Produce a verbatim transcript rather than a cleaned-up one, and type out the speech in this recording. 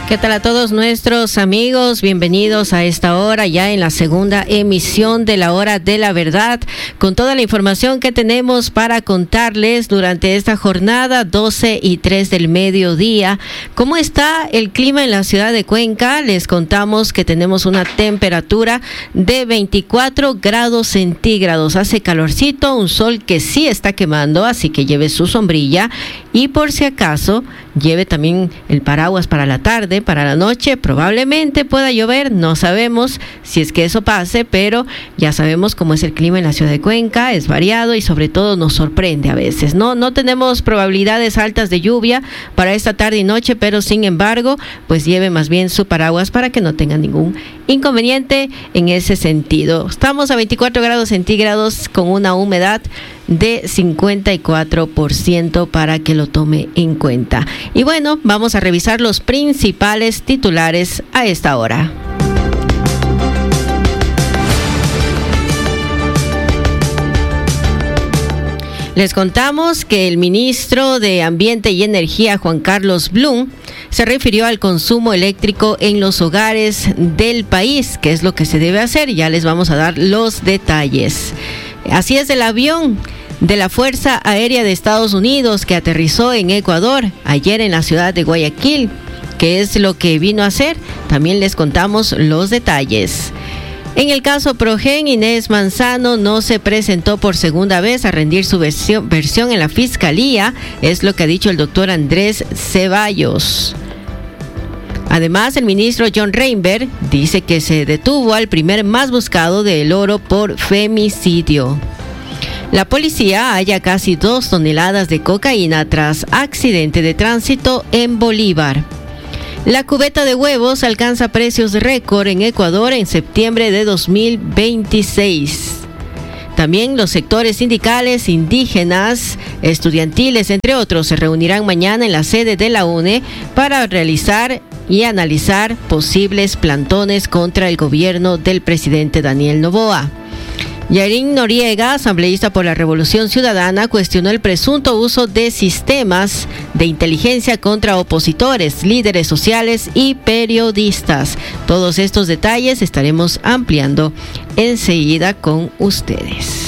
¿Qué tal a todos nuestros amigos? Bienvenidos a esta hora, ya en la segunda emisión de la Hora de la Verdad, con toda la información que tenemos para contarles durante esta jornada, doce y tres del mediodía. ¿Cómo está el clima en la ciudad de Cuenca? Les contamos que tenemos una temperatura de veinticuatro grados centígrados. Hace calorcito, un sol que sí está quemando, así que lleve su sombrilla y por si acaso lleve también el paraguas para la tarde, para la noche. Probablemente pueda llover, no sabemos si es que eso pase, pero ya sabemos cómo es el clima en la ciudad de Cuenca, es variado y sobre todo nos sorprende a veces. No, no tenemos probabilidades altas de lluvia para esta tarde y noche, pero sin embargo, pues lleve más bien su paraguas para que no tenga ningún inconveniente en ese sentido. Estamos a veinticuatro grados centígrados con una humedad de cincuenta y cuatro por ciento para que lo tome en cuenta. Y bueno, vamos a revisar los principales titulares a esta hora. Les contamos que el ministro de Ambiente y Energía, Juan Carlos Blum, se refirió al consumo eléctrico en los hogares del país, que es lo que se debe hacer. Ya les vamos a dar los detalles. Así es, el avión de la Fuerza Aérea de Estados Unidos que aterrizó en Ecuador ayer en la ciudad de Guayaquil, ¿qué es lo que vino a hacer? También les contamos los detalles. En el caso Progen, Inés Manzano no se presentó por segunda vez a rendir su versión, versión en la Fiscalía, es lo que ha dicho el doctor Andrés Ceballos. Además, el ministro John Reinberg dice que se detuvo al primer más buscado de El Oro por femicidio. La policía halla casi dos toneladas de cocaína tras accidente de tránsito en Bolívar. La cubeta de huevos alcanza precios récord en Ecuador en septiembre de dos mil veintiséis. También los sectores sindicales, indígenas, estudiantiles, entre otros, se reunirán mañana en la sede de la U N E para realizar y analizar posibles plantones contra el gobierno del presidente Daniel Noboa. Yarin Noriega, asambleísta por la Revolución Ciudadana, cuestionó el presunto uso de sistemas de inteligencia contra opositores, líderes sociales y periodistas. Todos estos detalles estaremos ampliando enseguida con ustedes.